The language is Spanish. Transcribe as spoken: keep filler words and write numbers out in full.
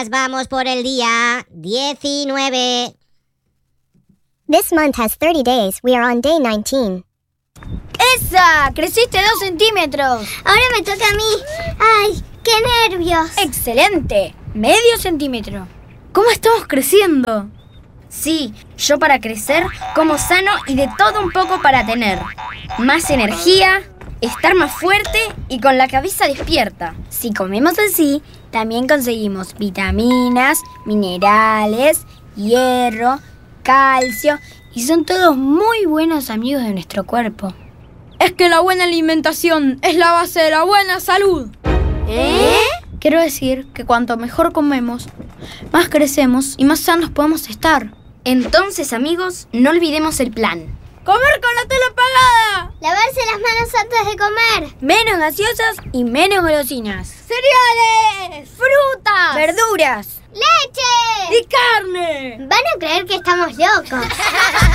Vamos por el día diecinueve. This month has thirty days. We are on day nineteen. ¡Esa! ¡Creciste dos centímetros! Ahora me toca a mí. ¡Ay, qué nervios! ¡Excelente! Medio centímetro. ¿Cómo estamos creciendo? Sí, yo para crecer como sano y de todo un poco para tener más energía, estar más fuerte y con la cabeza despierta. Si comemos así, también conseguimos vitaminas, minerales, hierro, calcio y son todos muy buenos amigos de nuestro cuerpo. Es que la buena alimentación es la base de la buena salud. ¿Eh? Quiero decir que cuanto mejor comemos, más crecemos y más sanos podemos estar. Entonces, amigos, no olvidemos el plan. ¡Comer con la tele apagada! Lavarse las manos antes de comer. Menos gaseosas y menos golosinas. ¡Cereales! ¡Frutas! ¡Verduras! ¡Leche! ¡Y carne! Van a creer que estamos locos.